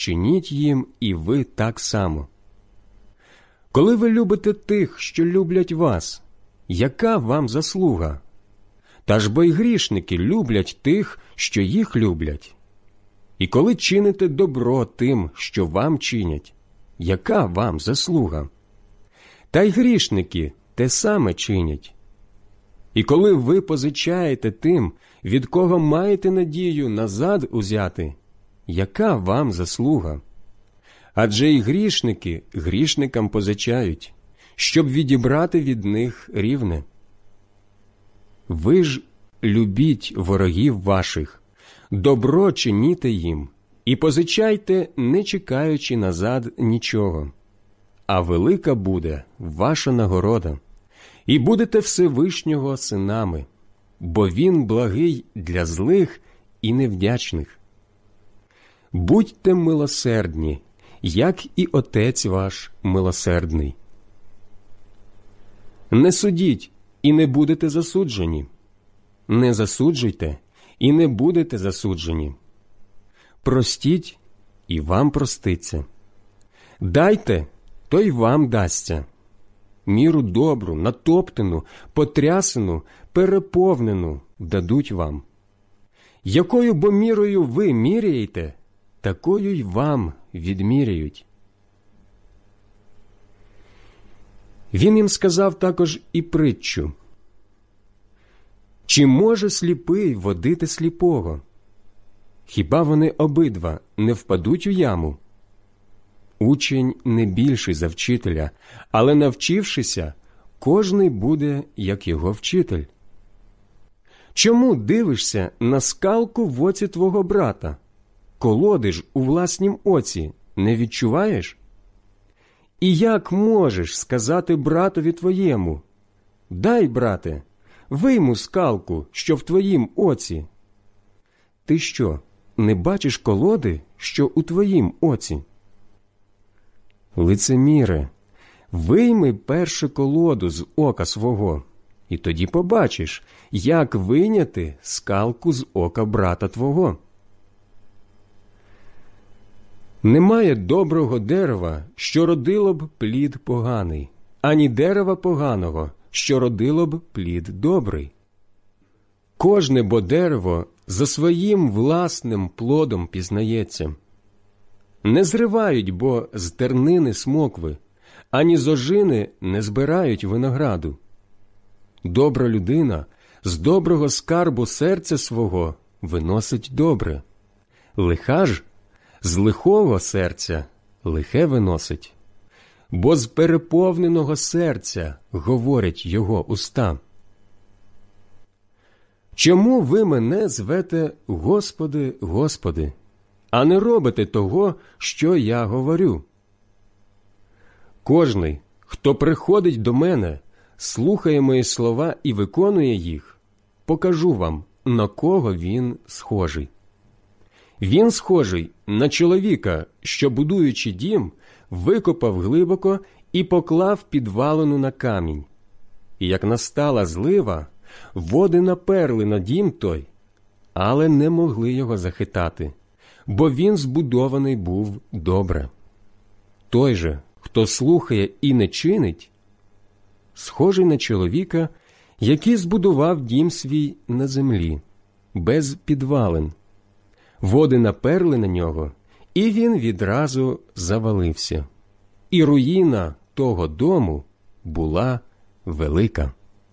чиніть їм і ви так само. Коли ви любите тих, що люблять вас, яка вам заслуга? Та ж бо й грішники люблять тих, що їх люблять. І коли чините добро тим, що вам чинять, яка вам заслуга? Та й грішники те саме чинять. І коли ви позичаєте тим, від кого маєте надію назад узяти, яка вам заслуга? Адже й грішники грішникам позичають, щоб відібрати від них рівне. Ви ж любіть ворогів ваших, добро чиніте їм, і позичайте, не чекаючи назад нічого. А велика буде ваша нагорода, і будете Всевишнього синами, бо він благий для злих і невдячних. Будьте милосердні, як і Отець ваш милосердний. Не судіть, і не будете засуджені. Не засуджуйте, і не будете засуджені. Простіть, і вам проститься. Дайте, то й вам дасться. Міру добру, натоптану, потрясену, переповнену дадуть вам. Якою бо мірою ви міряєте, такою й вам відміряють. Він їм сказав також і притчу. Чи може сліпий водити сліпого? Хіба вони обидва не впадуть у яму? Учень не більший за вчителя, але навчившися, кожний буде, як його вчитель. Чому дивишся на скалку в оці твого брата? Колоди ж у власнім оці не відчуваєш? І як можеш сказати братові твоєму: «Дай, брате, вийму скалку, що в твоїм оці»? Ти що, не бачиш колоди, що у твоїм оці? Лицеміре, вийми перше колоду з ока свого, і тоді побачиш, як вийняти скалку з ока брата твого. Немає доброго дерева, що родило б плід поганий, ані дерева поганого, що родило б плід добрий. Кожне бо дерево за своїм власним плодом пізнається. Не зривають бо з тернини смокви, ані з ожини не збирають винограду. Добра людина з доброго скарбу серця свого виносить добре. Лиха ж з лихого серця лихе виносить, бо з переповненого серця говорять його уста. Чому ви мене звете Господи, Господи, а не робите того, що я говорю? Кожний, хто приходить до мене, слухає мої слова і виконує їх, покажу вам, на кого він схожий. Він схожий на чоловіка, що, будуючи дім, викопав глибоко і поклав підвалину на камінь. І як настала злива, води наперли на дім той, але не могли його захитати, бо він збудований був добре. Той же, хто слухає і не чинить, схожий на чоловіка, який збудував дім свій на землі, без підвалин. Води наперли на нього, і він відразу завалився. І руїна того дому була велика.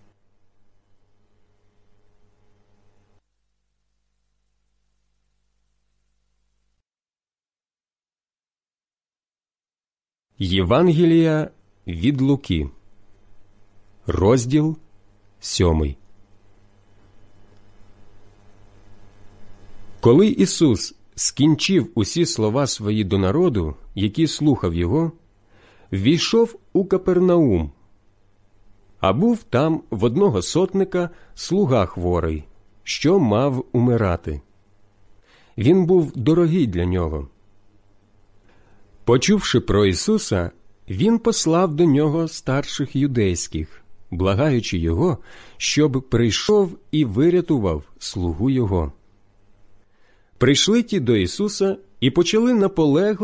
Євангелія від Луки, розділ 7. Коли Ісус скінчив усі слова свої до народу, який слухав його, ввійшов у Капернаум. А був там в одного сотника слуга хворий, що мав умирати. Він був дорогий для нього. Почувши про Ісуса, він послав до нього старших юдейських, благаючи його, щоб прийшов і вирятував слугу його. Прийшли ті до Ісуса і почали наполегливо